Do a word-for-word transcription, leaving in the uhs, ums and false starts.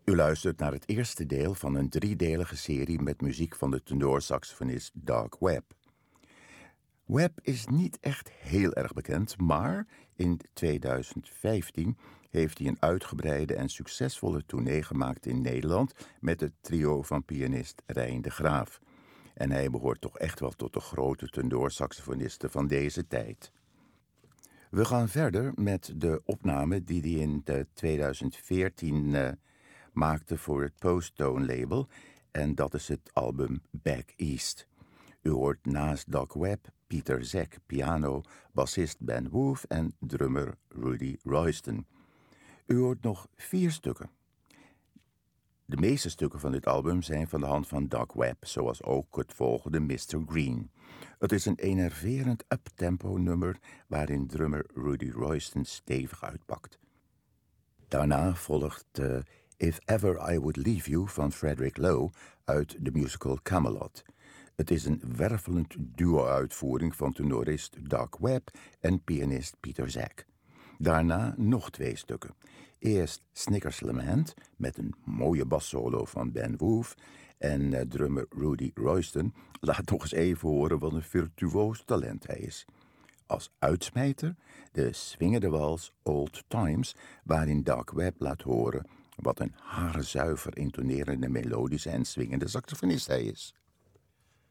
U luistert naar het eerste deel van een driedelige serie met muziek van de tenorsaxofonist Doug Webb. Webb is niet echt heel erg bekend, maar in tweeduizend vijftien heeft hij een uitgebreide en succesvolle tournee gemaakt in Nederland met het trio van pianist Rijn de Graaf. En hij behoort toch echt wel tot de grote tenorsaxofonisten van deze tijd. We gaan verder met de opname die hij in de tweeduizend veertien uh, maakte voor het Post-Tone label, en dat is het album Back East. U hoort naast Doug Webb Peter Zek piano, bassist Ben Woof en drummer Rudy Royston. U hoort nog vier stukken. De meeste stukken van dit album zijn van de hand van Doug Webb, zoals ook het volgende mister Green. Het is een enerverend uptempo nummer waarin drummer Rudy Royston stevig uitpakt. Daarna volgt uh, If Ever I Would Leave You van Frederick Lowe uit de musical Camelot. Het is een wervelend duo-uitvoering van tenorist Doug Webb en pianist Peter Zek. Daarna nog twee stukken. Eerst Snickers Lament met een mooie bassolo van Ben Woof en uh, drummer Rudy Royston laat nog eens even horen wat een virtuoos talent hij is. Als uitsmijter de swingende wals Old Times, waarin Doug Webb laat horen wat een haarzuiver intonerende melodische en swingende saxofonist hij is.